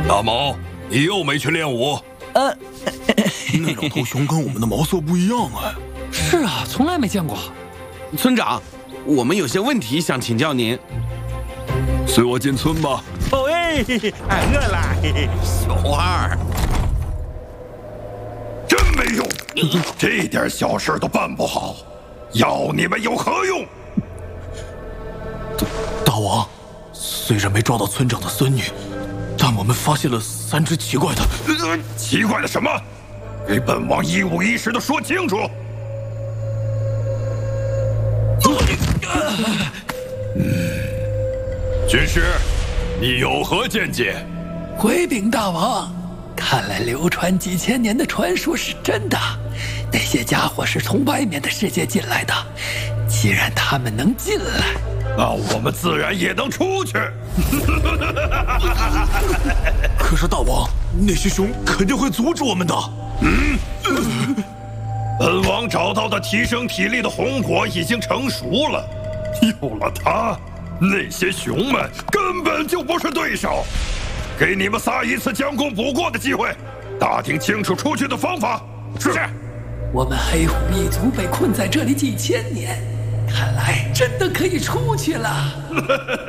大毛，你又没去练武？ 那两头熊跟我们的毛色不一样哎。 是啊，从来没见过。 村长，我们有些问题想请教您。 随我进村吧。 哦哎，饿了。 小二， 真没用，这点小事都办不好，要你们有何用？ 大王，虽然没抓到村长的孙女，但我们发现了3只奇怪的。 奇怪的什么？给本王一五一十的说清楚。军师，你有何见解？ 回禀大王，看来流传几千年的传说是真的，那些家伙是从外面的世界进来的。既然他们能进来， 那我们自然也能出去。 可是大王，那些熊肯定会阻止我们的。 本王找到的提升体力的红果已经成熟了，有了它，那些熊们根本就不是对手。给你们仨一次将功补过的机会，打听清楚出去的方法。是。 我们黑虎一族被困在这里几千年，看来真的可以出去了。